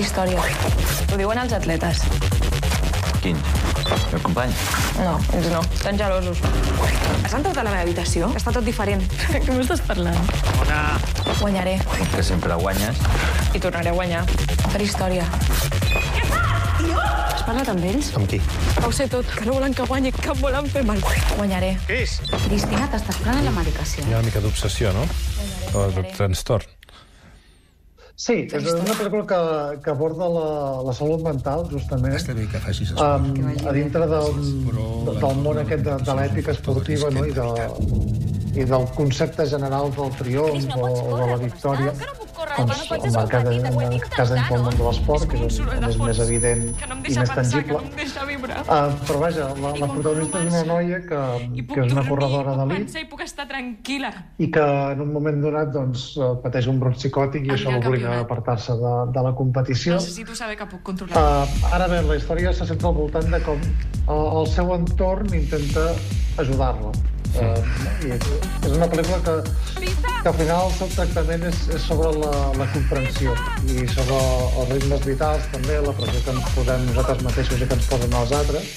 Història. Ho diuen els atletes. Quins? El company? No, ells no. Estan gelosos. Has entrat a la meva habitació? Està tot diferent. Què m'estàs parlant? Ona! Guanyaré. Que sempre guanyes. I tornaré a guanyar. Per història. Què fas, tio? Has parlat amb ells? Amb qui? Ho sé tot, que no volen que guanyi, que em volen fer mal. Guanyaré. Cris! Cristina, t'estàs prenent la medicació? Hi ha una mica d'obsessió, no? O de trastorn. Sí, és una pel·lícula que aborda la salut mental, justament, Està bé que facis a dintre del món aquest de l'èpica esportiva, no? I del concepte general del triomf o de la victòria, emmarcat en aquest cas dins del món de l'esport, que és on és més evident i més tangible. Però vaja, la protagonista és una noia que és una corredora d'elit i que en un moment donat pateix un brot psicòtic i això l'obliga a apartar-se de la competició. Necessito saber que puc controlar. Ara bé, la història se centra al voltant de com el seu entorn intenta ajudar-la. I és una pel·lícula que al final el seu tractament és sobre la comprensió i sobre els ritmes vitals també, la pressió que ens posem nosaltres mateixos i que ens posen els altres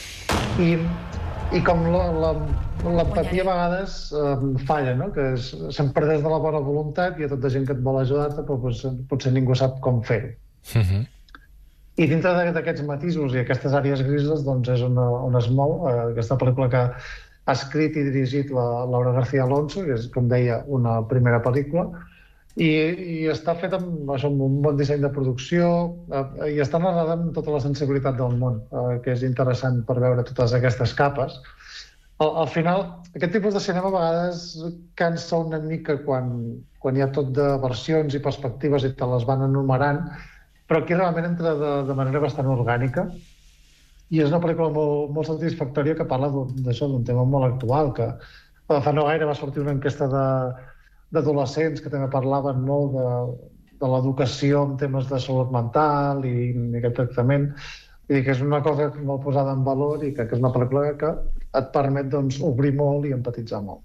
i com l'empatia a vegades falla, no? Que sempre des de la bona voluntat hi ha tota gent que et vol ajudar-te però potser ningú sap com fer-ho. I dintre d'aquests matisos i aquestes àrees grises és on es mou aquesta pel·lícula que ha escrit i dirigit Laura García Alonso, que és, com deia, una primera pel·lícula, i està feta amb un bon disseny de producció i està narrada amb tota la sensibilitat del món, que és interessant per veure totes aquestes capes. Al final, aquest tipus de cinema a vegades cansa una mica quan hi ha tot de versions i perspectives i te les van enumerant, però aquí realment entra de manera bastant orgànica. I és una pel·lícula molt satisfactòria que parla d'això, d'un tema molt actual, que fa no gaire va sortir una enquesta d'adolescents que també parlaven molt de l'educació en temes de salut mental i aquest tractament. I que és una cosa molt posada en valor i que és una pel·lícula que et permet obrir molt i empatitzar molt.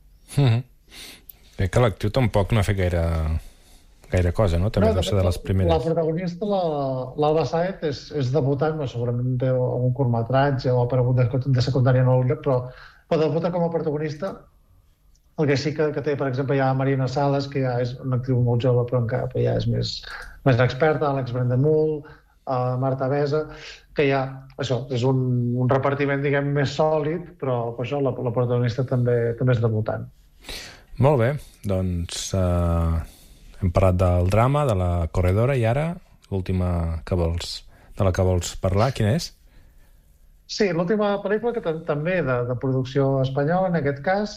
Crec que l'actiu tampoc no ha fet gaire cosa, no? També deu ser de les primeres. La protagonista, l'Alba Sáez, és debutant, segurament té algun curtmetratge o ha aparegut de secundària en algun lloc, però debuta com a protagonista. El que sí que té, per exemple, hi ha Marina Sales, que ja és una actriu molt jove, però encara ja és més experta, Àlex Brendemul, Marta Besa, que ja, això, és un repartiment, diguem, més sòlid, però això, la protagonista també és debutant. Molt bé, doncs hem parlat del drama, de la corredora, i ara l'última de la que vols parlar, quina és? Sí, l'última pel·lícula, que també de producció espanyola, en aquest cas,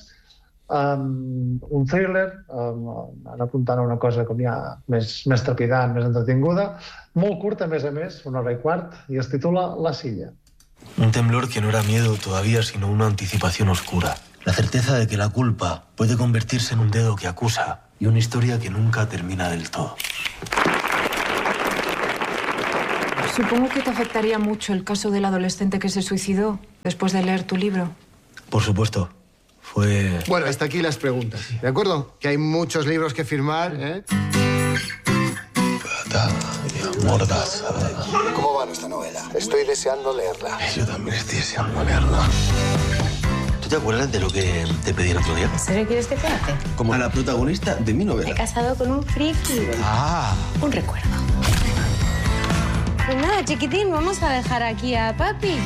un thriller, anar apuntant a una cosa com ja més trepidant, més entretinguda, molt curta, a més, 1 hora i quart, i es titula La silla. Un temblor que no era miedo todavía, sino una anticipación oscura. La certeza de que la culpa puede convertirse en un dedo que acusa y una historia que nunca termina del todo. Supongo que te afectaría mucho el caso del adolescente que se suicidó después de leer tu libro. Por supuesto. Fue... Bueno, hasta aquí las preguntas, ¿de acuerdo? Que hay muchos libros que firmar, ¿eh? Mordaza. ¿Cómo va nuestra novela? Estoy deseando leerla. Yo también estoy deseando leerla. ¿Tú te acuerdas de lo que te pedí el otro día? ¿En serio quieres que cuente? Como a la protagonista de mi Me he novela. casado con un friki. Ah. Un recuerdo. Pues nada, chiquitín, vamos a dejar aquí a papi.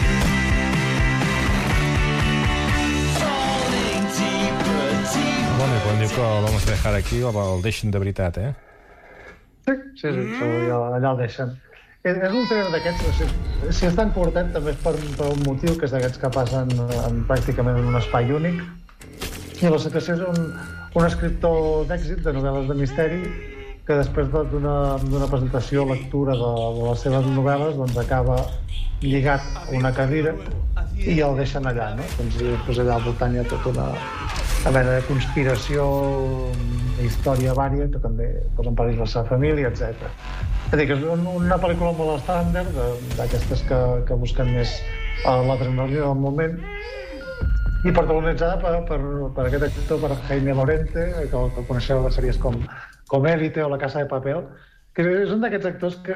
Bueno, i quan diu que el vamos a dejar aquí, el deixen de veritat, eh? Sí, allà el deixen. És un thriller d'aquests, si és tan curtet també és per un motiu, que és d'aquests que passen pràcticament en un espai únic. I la situació és un escriptor d'èxit de novel·les de misteri que després d'una presentació o lectura de les seves novel·les acaba lligat a una cadira i el deixen allà, no? Doncs allà al voltant hi ha tota una mena de conspiració, història vària, que també posa en perill la seva família, etc. És a dir, que és una pel·lícula molt estàndard, d'aquestes que busquen més l'adrenalina del moment, i protagonitzada per aquest actor, per Jaime Lorente, que el coneixeu de sèries com Élite o La Casa de Papel, que és un d'aquests actors que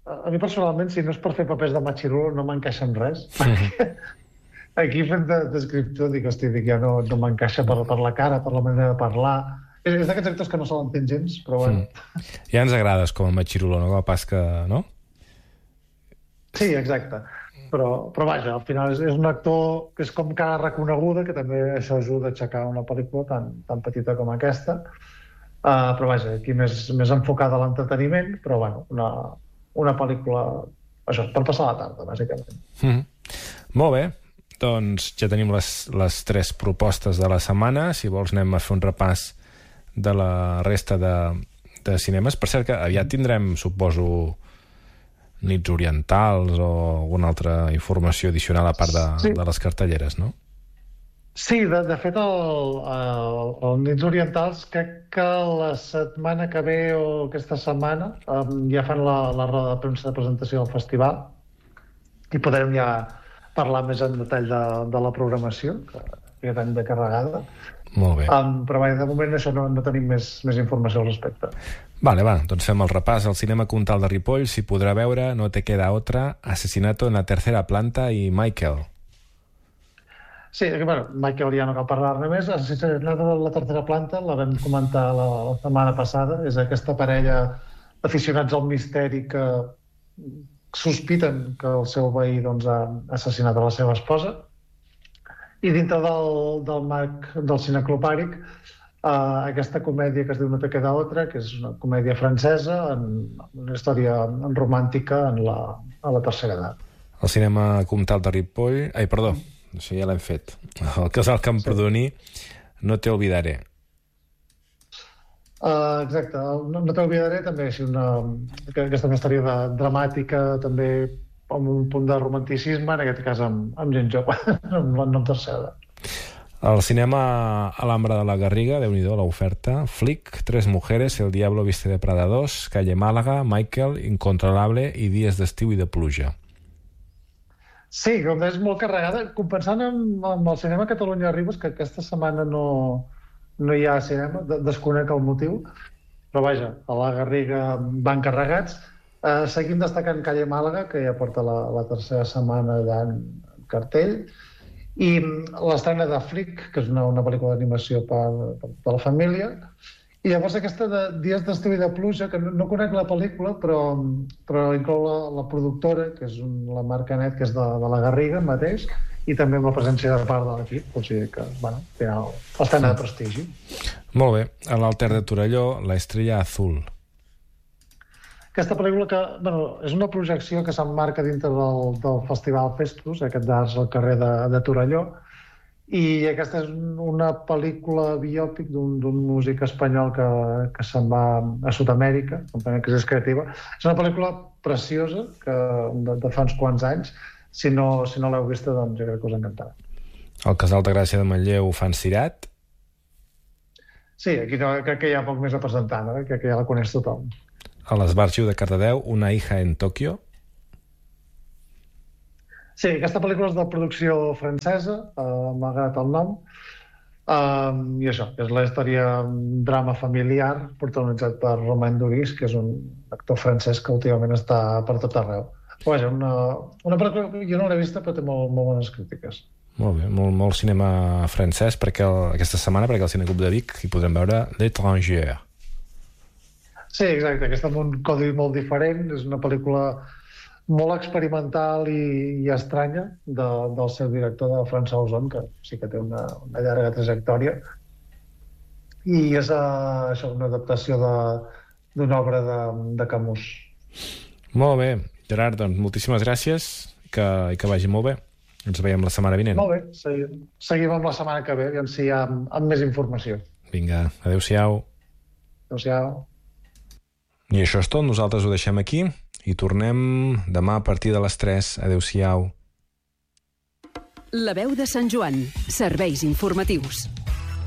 a mi personalment, si no és per fer papers de machirulo, no m'encaixa en res. Aquí fent d'escriptor, dic, ja no m'encaixa per la cara, per la manera de parlar. És d'aquests actors que no se l'entén gens, però bueno. Ja ens agrades com a machirulo, no? Com a pas que... no? Sí, exacte. Però vaja, al final és un actor que és com cara reconeguda, que també això ajuda a aixecar una pel·lícula tan petita com aquesta. Però vaja, aquí més enfocada a l'entreteniment, però bueno, una pel·lícula, això, per passar la tarda, bàsicament. Molt bé, doncs ja tenim les 3 propostes de la setmana. Si vols anem a fer un repàs de la resta de cinemes. Per cert que aviat tindrem, suposo, nits orientals o alguna altra informació addicional a part de les cartelleres, no? Sí, de fet, el Nits Orientals crec que la setmana que ve o aquesta setmana ja fan la roda de premsa de presentació del festival i podrem ja parlar més en detall de la programació, que ja tenim de carregada. Molt bé. Però de moment això no tenim més informació al respecte. Vale, doncs fem el repàs. Al Cinema Comtal de Ripoll s'hi podrà veure No te queda otra, Asesinato en la tercera planta i Michael. Sí, bueno, Michael ja no cal parlar-ne més. Asesinato en la tercera planta la vam comentar la setmana passada. És aquesta parella d'aficionats al misteri que sospiten que el seu veí ha assassinat a la seva esposa. I dintre del marc del cineclopàric, aquesta comèdia que es diu No te queda otra, que és una comèdia francesa, una història romàntica a la tercera edat. El Cinema Comtal de Ripoll... Ai, perdó, això ja l'hem fet. El Casal Camprodoní, No te olvidaré. Exacte, No te olvidaré també és aquesta una història dramàtica, també amb un punt de romanticisme, en aquest cas amb gent jove, amb tercera edat. El Cinema Alhambra de la Garriga, Déu-n'hi-do, l'oferta. Flick, 3 mujeres, El diablo viste de Prada 2, Calle Málaga, Michael, Incontrolable i Dies d'estiu i de pluja. Sí, com és molt carregada, compensant amb el Cinema Catalunya Ribes, que aquesta setmana no hi ha cinema, desconec el motiu, però vaja, a la Garriga van carregats. Seguim destacant Calle Málaga, que ja porta la tercera setmana en cartell, i l'estrena de Flick, que és una pel·lícula d'animació per la família, i llavors aquesta de Dies d'estiu i de pluja, que no conec la pel·lícula, però inclou la productora, que és la Marc Canet, que és de la Garriga mateix, i també amb la presència de part de l'equip, o sigui que, bueno, l'estrena de prestigi. Molt bé. A l'Alter de Torelló, La estrella azul. Aquesta pel·lícula que, és una projecció que s'emmarca dintre del Festival Festus, aquest d'Arts al carrer de Torelló, i aquesta és una pel·lícula biòpic d'un músic espanyol que se'n va a Sud-amèrica, en plena crisi creativa. És una pel·lícula preciosa, de fa uns quants anys. Si no l'heu vista, doncs jo crec que us encantarà. El Casal de Gràcia de Manlleu fan Cirat? Sí, aquí crec que hi ha poc més a presentar, no? Crec que ja la coneix tothom. A l'Esbarjo de Cardedeu, Una hija en Tòquio? Sí, aquesta pel·lícula és de producció francesa, malgrat el nom, i això, és la història drama familiar protagonitzat per Romain Duris, que és un actor francès que últimament està per tot arreu. Vaja, una pel·lícula que jo no l'he vista, però té molt bones crítiques. Molt bé, molt cinema francès aquesta setmana, perquè al Cineclub de Vic hi podrem veure L'Étranger. Sí, exacte, aquesta amb un codi molt diferent, és una pel·lícula molt experimental i estranya del seu director, de François Ozon, que sí que té una llarga trajectòria, i és una adaptació d'una obra de Camus. Molt bé, Gerard, doncs moltíssimes gràcies, que vagi molt bé. Ens veiem la setmana vinent. Molt bé, seguim amb la setmana que ve, aviam si hi ha amb més informació. Vinga, adéu-siau. Adéu-siau. I això és tot, nosaltres ho deixem aquí i tornem demà a partir de les 3. Adéu-siau. La veu de Sant Joan, serveis informatius.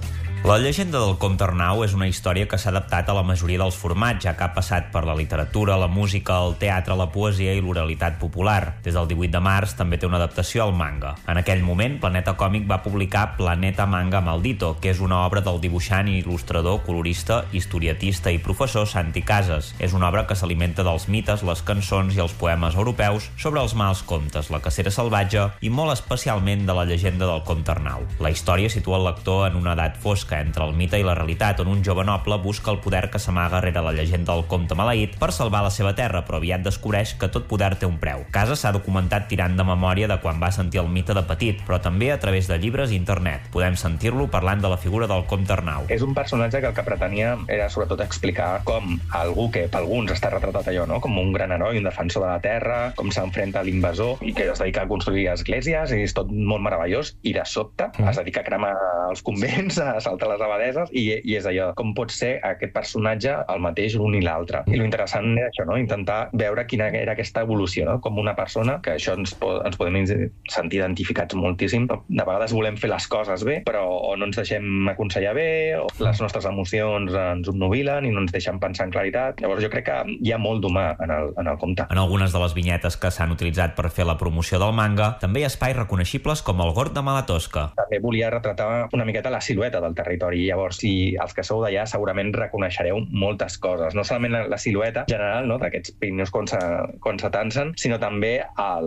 La llegenda del Comte Arnau és una història que s'ha adaptat a la majoria dels formats, ja que ha passat per la literatura, la música, el teatre, la poesia i l'oralitat popular. Des del 18 de març també té una adaptació al manga. En aquell moment, Planeta Còmic va publicar Planeta Manga Maldito, que és una obra del dibuixant i il·lustrador, colorista, historietista i professor Santi Casas. És una obra que s'alimenta dels mites, les cançons i els poemes europeus sobre els mals comtes, la cacera salvatge i molt especialment de la llegenda del Comte Arnau. La història situa el lector en una edat fosca entre el mite i la realitat, on un jove noble busca el poder que s'amaga rere la llegenda del comte maleït per salvar la seva terra, però aviat descobreix que tot poder té un preu. Casas s'ha documentat tirant de memòria de quan va sentir el mite de petit, però també a través de llibres i internet. Podem sentir-lo parlant de la figura del Comte Arnau. És un personatge que el que pretenia era sobretot explicar com algú que per alguns està retratat allò, no? Com un gran heroi, un defensor de la terra, com s'enfrenta a l'invasor i que es dedica a construir esglésies i és tot molt meravellós, i de sobte es dedica a cremar els convents, a saltar les abadeses, i és allò, com pot ser aquest personatge el mateix l'un i l'altre. I lo interessant és això, no? Intentar veure quina era aquesta evolució, no? Com una persona, que això ens podem sentir identificats moltíssim. De vegades volem fer les coses bé, però o no ens deixem aconsellar bé, o les nostres emocions ens obnubilen i no ens deixen pensar en claritat. Llavors jo crec que hi ha molt d'humà en el conte. En algunes de les vinyetes que s'han utilitzat per fer la promoció del manga, també hi ha espais reconeixibles com el Gord de Malatosca. També volia retratar una miqueta la silueta del territori. Llavors, si els que sou d'allà segurament reconeixereu moltes coses. No solament la silueta general, no?, d'aquests pinyos quan se tansen, sinó també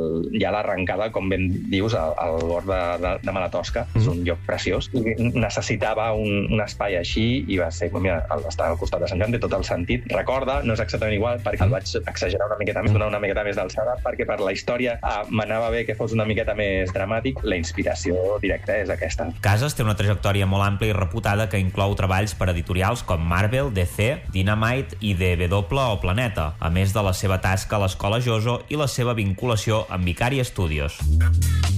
ja l'arrencada, com ben dius, al bord de Malatosca. És un lloc preciós. I necessitava un espai així i va ser, mira, estar al costat de Sant Joan té tot el sentit. Recorda, no és exactament igual, perquè el vaig exagerar una miqueta més, donar una miqueta més d'alçada, perquè per la història m'anava bé que fos una miqueta més dramàtic. La inspiració directa és aquesta. Casas té una trajectòria molt àmplia i reputada que inclou treballs per editorials com Marvel, DC, Dynamite i DW o Planeta, a més de la seva tasca a l'Escola Joso i la seva vinculació amb Vicari Studios.